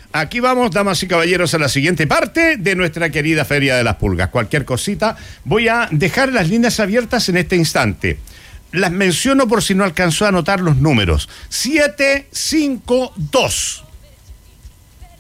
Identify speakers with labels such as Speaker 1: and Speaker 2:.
Speaker 1: Aquí vamos, damas y caballeros, a la siguiente parte de nuestra querida Feria de las Pulgas. Cualquier cosita, voy a dejar las líneas abiertas en este instante. Las menciono por si no alcanzó a anotar los números. 752